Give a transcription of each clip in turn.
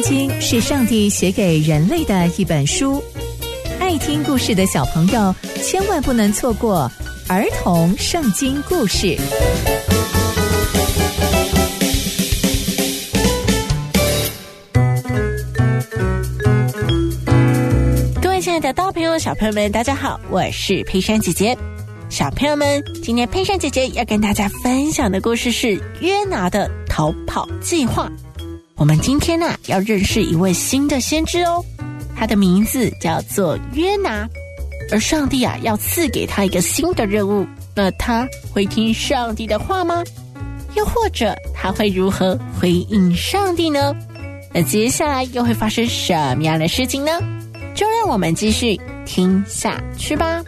经是上帝写给人类的一本书，爱听故事的小朋友千万不能错过儿童圣经故事。 各位亲爱的大朋友小朋友们，大家好，我是佩珊姐姐。小朋友们，今天佩珊姐姐要跟大家分享的故事是约拿的逃跑计划。我们今天要认识一位新的先知哦，他的名字叫做约拿。而上帝要赐给他一个新的任务，那他会听上帝的话吗？又或者他会如何回应上帝呢？那接下来又会发生什么样的事情呢？就让我们继续听下去吧。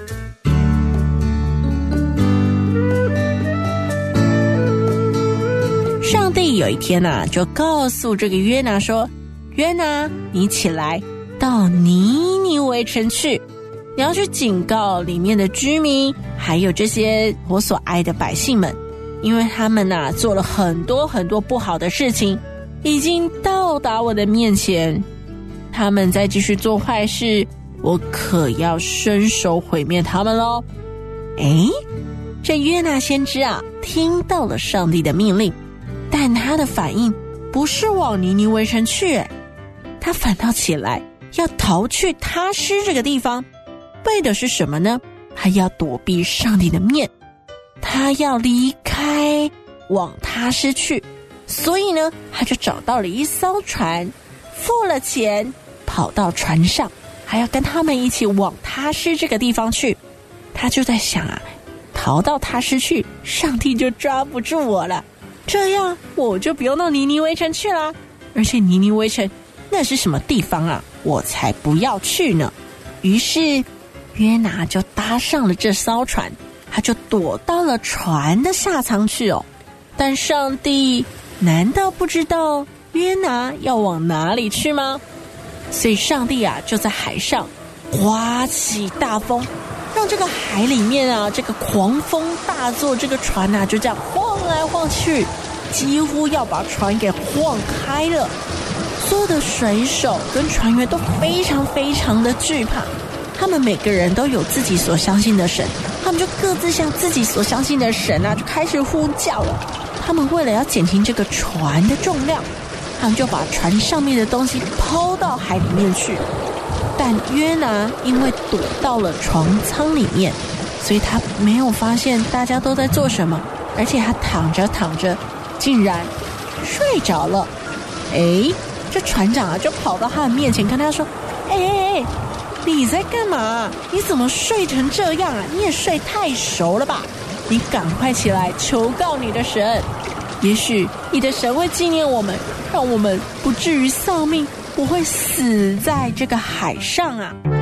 上帝有一天就告诉这个约拿说，约拿，你起来到尼尼微城去，你要去警告里面的居民，还有这些我所爱的百姓们，因为他们做了很多很多不好的事情，已经到达我的面前，他们再继续做坏事，我可要伸手毁灭他们咯。这约拿先知听到了上帝的命令，但他的反应不是往尼尼微城去，他反倒起来要逃去他施这个地方，为的是什么呢？他要躲避上帝的面，他要离开往他施去，所以呢，他就找到了一艘船，付了钱，跑到船上，还要跟他们一起往他施这个地方去。他就在想逃到他施去，上帝就抓不住我了，这样我就不用到尼尼微城去啦。而且尼尼微城那是什么地方我才不要去呢。于是约拿就搭上了这艘船，他就躲到了船的下舱去但上帝难道不知道约拿要往哪里去吗？所以上帝就在海上刮起大风，让这个海里面这个狂风大作，这个船就这样晃来晃去，几乎要把船给晃开了。所有的水手跟船员都非常非常的惧怕，他们每个人都有自己所相信的神，他们就各自向自己所相信的神就开始呼叫了。他们为了要减轻这个船的重量，他们就把船上面的东西抛到海里面去。但约拿因为躲到了船舱里面，所以他没有发现大家都在做什么，而且他躺着躺着竟然睡着了。这船长就跑到他的面前跟他说，你在干嘛？你怎么睡成这样你也睡太熟了吧，你赶快起来求告你的神，也许你的神会纪念我们，让我们不至于丧命，不会死在这个海上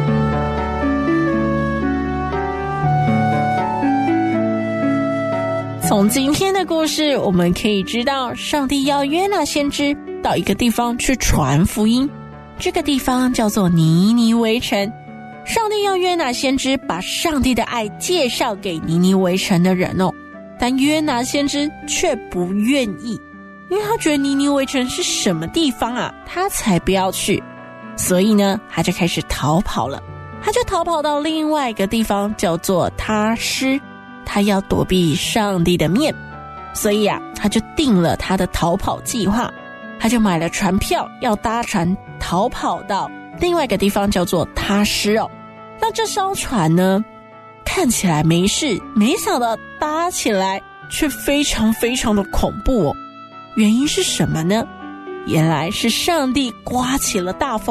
从今天的故事我们可以知道，上帝要约拿先知到一个地方去传福音，这个地方叫做尼尼微城。上帝要约拿先知把上帝的爱介绍给尼尼微城的人但约拿先知却不愿意，因为他觉得尼尼微城是什么地方他才不要去。所以呢，他就开始逃跑了，他就逃跑到另外一个地方叫做他施，他要躲避上帝的面。所以他就定了他的逃跑计划，他就买了船票，要搭船逃跑到另外一个地方叫做他施那这艘船呢，看起来没事，没想到搭起来却非常非常的恐怖原因是什么呢？原来是上帝刮起了大风，